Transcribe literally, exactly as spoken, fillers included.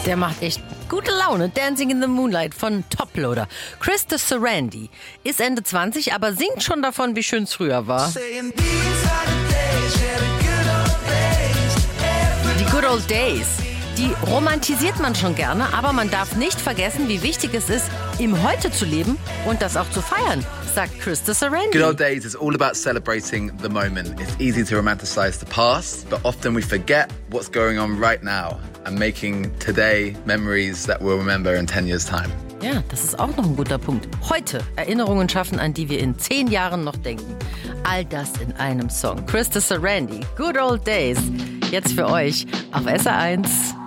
Der macht echt gute Laune. Dancing in the Moonlight von Toploader. Krista Sarandon ist Ende zwanzig, aber singt schon davon, wie schön es früher war. Die Good Old Days, die romantisiert man schon gerne, aber man darf nicht vergessen, wie wichtig es ist, im Heute zu leben und das auch zu feiern, sagt Krista Sarandon. Good Old Days is all about celebrating the moment. It's easy to romanticize the past, but often we forget what's going on right now and making today memories that we'll remember in ten years' time. Ja, das ist auch noch ein guter Punkt. Heute Erinnerungen schaffen, an die wir in zehn Jahren noch denken. All das in einem Song. Krista Sarandon, Good Old Days. Jetzt für euch auf S R eins.